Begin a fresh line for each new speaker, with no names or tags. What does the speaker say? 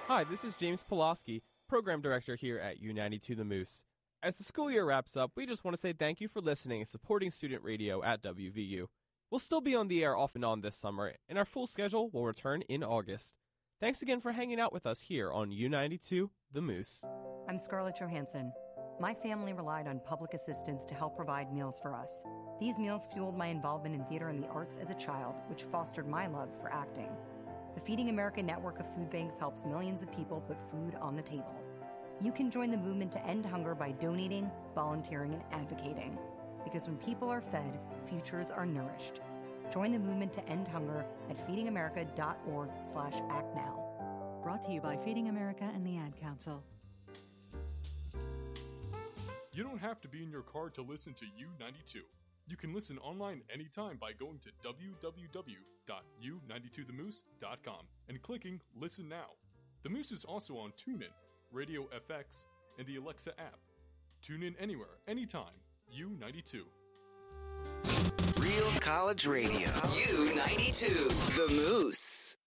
Hi, this is James Pulaski, Program Director here at U92 The Moose. As the school year wraps up, we just want to say thank you for listening and supporting student radio at WVU. We'll still be on the air off and on this summer, and our full schedule will return in August. Thanks again for hanging out with us here on U92 The Moose.
I'm Scarlett Johansson. My family relied on public assistance to help provide meals for us. These meals fueled my involvement in theater and the arts as a child, which fostered my love for acting. The Feeding America network of food banks helps millions of people put food on the table. You can join the movement to end hunger by donating, volunteering, and advocating. Because when people are fed, futures are nourished. Join the movement to end hunger at feedingamerica.org/actnow.
Brought to you by Feeding America and the Ad Council.
You don't have to be in your car to listen to U92. You can listen online anytime by going to www.u92themoose.com and clicking Listen Now. The Moose is also on TuneIn, Radio FX, and the Alexa app. Tune in anywhere, anytime. U92.
Real College Radio. U92. The Moose.